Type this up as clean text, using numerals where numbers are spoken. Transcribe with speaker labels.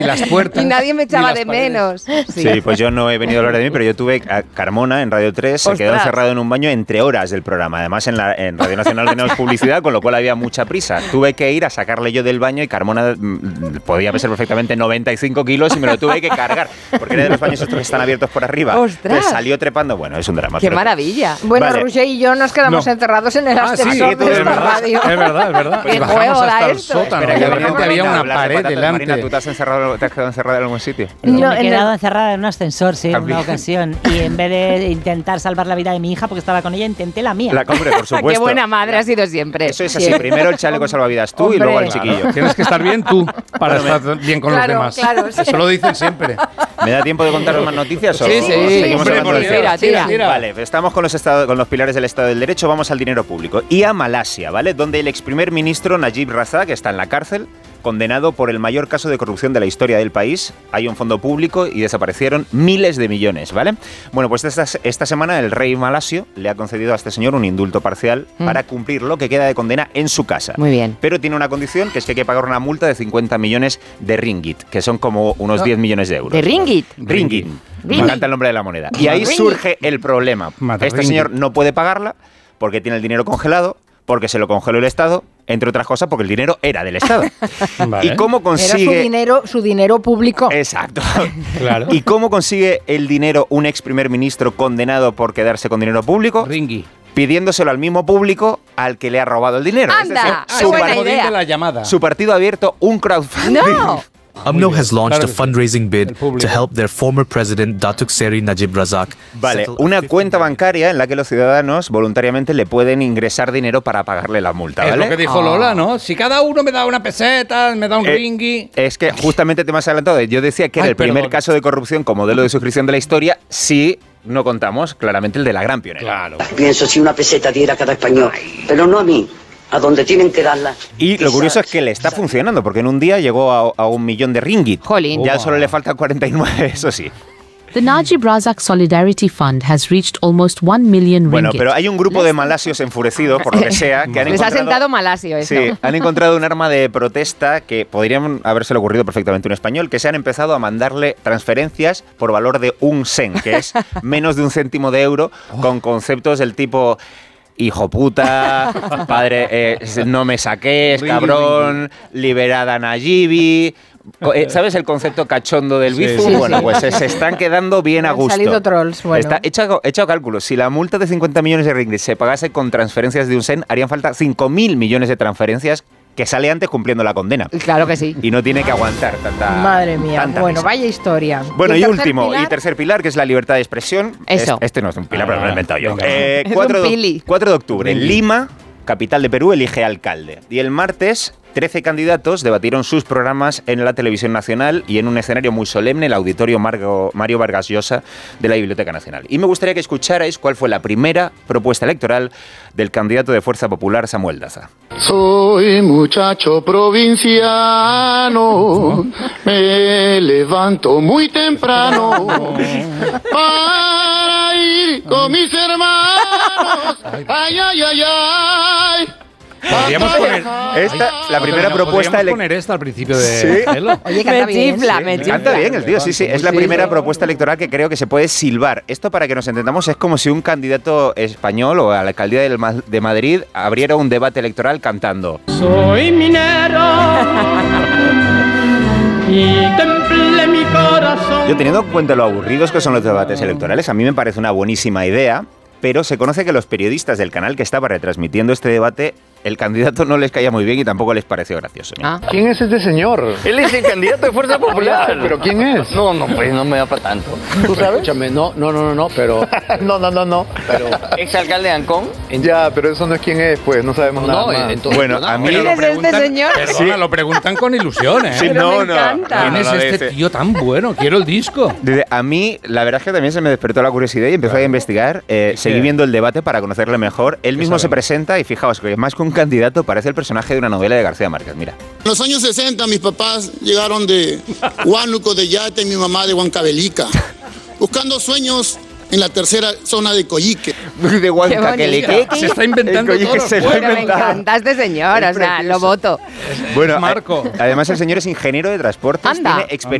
Speaker 1: Y las puertas.
Speaker 2: Y nadie me echaba
Speaker 1: y las
Speaker 2: de
Speaker 1: paredes.
Speaker 2: menos.
Speaker 3: Sí, pues yo no he venido a hablar de mí, pero yo tuve a Carmona en Radio 3, se quedó
Speaker 2: Ostras.
Speaker 3: encerrado en un baño entre horas del programa. Además, en Radio Nacional teníamos publicidad, con lo cual había mucha prisa. Tuve que ir a sacarle yo del baño y Carmona podía pesar perfectamente 95 kilos y me lo tuve que cargar, porque era de los baños estos que están abiertos por arriba.
Speaker 2: ¡Ostras!
Speaker 3: Pues salió trepando, bueno, es un drama.
Speaker 2: ¡Qué
Speaker 3: pero-
Speaker 2: maravilla!
Speaker 4: Bueno,
Speaker 3: Vale.
Speaker 4: Roger y yo nos quedamos encerrados en el ascensor de
Speaker 3: es
Speaker 4: esta
Speaker 3: verdad.
Speaker 4: radio.
Speaker 1: Es verdad.
Speaker 2: ¿Qué
Speaker 1: Bajamos
Speaker 2: juego
Speaker 1: hasta
Speaker 2: da
Speaker 1: el
Speaker 2: esto?
Speaker 1: sótano.
Speaker 3: Espera,
Speaker 1: De
Speaker 3: que
Speaker 1: repente
Speaker 3: venimos
Speaker 1: había
Speaker 3: a
Speaker 1: una
Speaker 3: hablar de
Speaker 1: pared
Speaker 3: patatas.
Speaker 1: delante.
Speaker 3: Marina, ¿tú te has quedado encerrada en algún sitio?
Speaker 4: No,
Speaker 5: Me he
Speaker 4: en
Speaker 5: quedado
Speaker 4: el-
Speaker 5: encerrada en un ascensor, sí, en
Speaker 3: También.
Speaker 5: una ocasión. Y en vez de intentar salvar la vida de mi hija, porque estaba con ella, intenté la mía.
Speaker 3: La hombre, por supuesto.
Speaker 2: ¡Qué buena madre ha sido siempre!
Speaker 3: Eso es así, primero el chaleco salvavidas tú y
Speaker 4: Hombre.
Speaker 3: luego al chiquillo.
Speaker 1: Tienes que estar bien tú para estar bien con
Speaker 4: Claro,
Speaker 1: los demás.
Speaker 4: claro, sí.
Speaker 1: Eso lo dicen siempre.
Speaker 3: ¿Me da tiempo de contaros más noticias? o
Speaker 2: Sí, sí,
Speaker 3: seguimos
Speaker 2: hombre,
Speaker 3: hablando de
Speaker 2: por
Speaker 3: esto?
Speaker 2: Dios. Tira.
Speaker 3: Vale, estamos con los pilares del Estado del Derecho, vamos al dinero público. Y a Malasia, ¿vale? Donde el ex primer ministro Najib Razak está en la cárcel, condenado por el mayor caso de corrupción de la historia del país. Hay un fondo público y desaparecieron miles de millones, ¿vale? Bueno, pues esta semana el rey malasio le ha concedido a este señor un indulto parcial para cumplir lo que queda de condena en su casa.
Speaker 2: Muy bien.
Speaker 3: Pero tiene una condición, que es que hay que pagar una multa de 50 millones de ringgit, que son como unos 10 millones de euros.
Speaker 2: ¿De ringgit?
Speaker 3: Ringgit. Me
Speaker 2: Ringgit.
Speaker 3: encanta el nombre de la moneda. Y ahí
Speaker 2: Ringgit.
Speaker 3: surge el problema.
Speaker 1: Mata
Speaker 3: Este
Speaker 1: ringgit.
Speaker 3: señor no puede pagarla porque tiene el dinero congelado, porque se lo congeló el Estado, entre otras cosas porque el dinero era del Estado.
Speaker 1: Vale.
Speaker 3: ¿Y cómo
Speaker 4: Era
Speaker 3: consigue...?
Speaker 4: su dinero público.
Speaker 3: Exacto.
Speaker 1: Claro.
Speaker 3: ¿Y cómo consigue el dinero un ex primer ministro condenado por quedarse con dinero público?
Speaker 1: Ringy.
Speaker 3: Pidiéndoselo al mismo público al que le ha robado el dinero.
Speaker 2: ¡Anda!
Speaker 3: Es
Speaker 2: ¡Qué
Speaker 3: su,
Speaker 2: buena
Speaker 3: par-
Speaker 2: idea!
Speaker 1: la llamada.
Speaker 3: su partido ha abierto un crowdfunding.
Speaker 2: ¡No!
Speaker 6: UMNO has launched
Speaker 1: Claro
Speaker 6: a
Speaker 1: que sí.
Speaker 6: fundraising bid
Speaker 1: El público.
Speaker 6: to help their former president Datuk Seri Najib Razak.
Speaker 3: Vale,
Speaker 6: settle
Speaker 3: una
Speaker 6: 50
Speaker 3: cuenta bancaria en la que los ciudadanos voluntariamente le pueden ingresar dinero para pagarle la multa,
Speaker 1: Es
Speaker 3: ¿vale?
Speaker 1: lo que dijo Lola, ¿no? Si cada uno me da una peseta, me da un ringy.
Speaker 3: Es que justamente te me has adelantado. Yo decía que era
Speaker 1: Ay,
Speaker 3: el primer
Speaker 1: perdón.
Speaker 3: caso de corrupción con modelo de suscripción de la historia, si no contamos claramente el de la gran pionera.
Speaker 1: Claro.
Speaker 7: Pienso si una peseta diera a cada español, pero no a mí, a donde tienen que darla.
Speaker 3: Y lo curioso es que le está funcionando, porque en un día llegó a 1 millón de ringgit.
Speaker 2: Jolín.
Speaker 3: Ya solo le faltan 49, eso sí.
Speaker 8: The Najib Razak Solidarity Fund has reached almost 1 million ringgit.
Speaker 3: Bueno, pero hay un grupo de malasios enfurecidos, por lo que sea, que han
Speaker 2: Les ha
Speaker 3: encontrado...
Speaker 2: sentado malasio esto.
Speaker 3: Sí, han encontrado un arma de protesta que podrían habérsele ocurrido perfectamente a un español, que se han empezado a mandarle transferencias por valor de 1 cent, que es menos de 1 céntimo de euro, con conceptos del tipo... Hijo puta, padre, no me saques, cabrón, liberada Nayibi. ¿Sabes el concepto cachondo del Bizu?
Speaker 1: sí,
Speaker 3: Bueno,
Speaker 4: sí.
Speaker 3: pues se están quedando bien a
Speaker 4: Han
Speaker 3: gusto.
Speaker 4: salido trolls, bueno.
Speaker 3: Está hecho cálculos. Si la multa de 50 millones de ringgit se pagase con transferencias de 1 cent, harían falta 5.000 millones de transferencias que sale antes cumpliendo la condena.
Speaker 2: Claro que sí.
Speaker 3: Y no tiene que aguantar tanta.
Speaker 4: Madre mía.
Speaker 3: tanta
Speaker 4: Bueno,
Speaker 3: risa.
Speaker 4: vaya historia.
Speaker 3: Bueno, y
Speaker 4: el tercer
Speaker 3: último,
Speaker 4: pilar?
Speaker 3: y tercer pilar, que es la libertad de expresión.
Speaker 2: Eso.
Speaker 3: Este no es un pilar, pero me lo he inventado yo.
Speaker 1: venga.
Speaker 2: Es
Speaker 3: 4
Speaker 2: un pili.
Speaker 3: 4 de octubre, Lima, capital de Perú, elige alcalde. Y el martes, 13 candidatos debatieron sus programas en la televisión nacional y en un escenario muy solemne, el auditorio Mario Vargas Llosa de la Biblioteca Nacional. Y me gustaría que escucharais cuál fue la primera propuesta electoral del candidato de Fuerza Popular, Samuel Daza.
Speaker 9: Soy muchacho provinciano, me levanto muy temprano para ir con mis hermanos. Ay, ay, ay, ay.
Speaker 1: Podríamos poner...
Speaker 3: La primera propuesta
Speaker 1: Podríamos poner esta al principio de...
Speaker 3: Sí.
Speaker 1: Hello.
Speaker 4: Oye,
Speaker 2: Me
Speaker 4: canta bien.
Speaker 2: chifla,
Speaker 4: sí.
Speaker 2: me chifla.
Speaker 3: Canta bien el tío, sí, sí. Es la
Speaker 1: Sí,
Speaker 3: primera
Speaker 1: sí.
Speaker 3: propuesta electoral que creo que se puede silbar. Esto, para que nos entendamos, es como si un candidato español o a la alcaldía de Madrid abriera un debate electoral cantando.
Speaker 10: Soy minero y templé mi corazón.
Speaker 3: Yo, teniendo en cuenta lo aburridos que son los debates electorales, a mí me parece una buenísima idea, pero se conoce que los periodistas del canal que estaba retransmitiendo este debate, el candidato no les caía muy bien y tampoco les pareció gracioso.
Speaker 2: Ah.
Speaker 9: ¿Quién es este señor?
Speaker 7: Él es el candidato de Fuerza Popular.
Speaker 9: ¿Pero quién es?
Speaker 7: No, pues no me da para tanto.
Speaker 9: ¿Tú sabes?
Speaker 11: Escúchame, no, pero...
Speaker 9: No.
Speaker 11: pero
Speaker 7: Exalcalde de Ancón.
Speaker 9: Ya, pero eso no es quién es, pues, no sabemos nada más.
Speaker 11: entonces...
Speaker 3: Bueno, a mí...
Speaker 2: ¿Quién es este señor?
Speaker 1: Perdona, lo preguntan con ilusión, ¿eh?
Speaker 3: Sí,
Speaker 2: Pero me encanta.
Speaker 1: ¿Quién es este tío tan bueno? Quiero el disco.
Speaker 3: A mí, la verdad es que también se me despertó la curiosidad y empecé a investigar. Seguí viendo el debate para conocerle mejor. Él mismo se presenta y fijaos que más que un candidato parece el personaje de una novela de García Márquez. Mira.
Speaker 12: En los años 60 mis papás llegaron de Huánuco, de Yate, y mi mamá de Huancavelica, buscando sueños en la tercera zona de Coyique.
Speaker 3: De Huancaqueleque.
Speaker 2: bonito.
Speaker 1: Se está inventando
Speaker 3: El Coyique
Speaker 1: todo.
Speaker 3: se lo ha
Speaker 2: Bueno, me
Speaker 3: inventado.
Speaker 2: encanta este señor,
Speaker 3: Es
Speaker 2: o sea,
Speaker 3: precioso.
Speaker 2: lo voto.
Speaker 3: Bueno,
Speaker 1: Marco.
Speaker 3: además el señor es ingeniero de transportes,
Speaker 2: Anda.
Speaker 3: tiene experiencia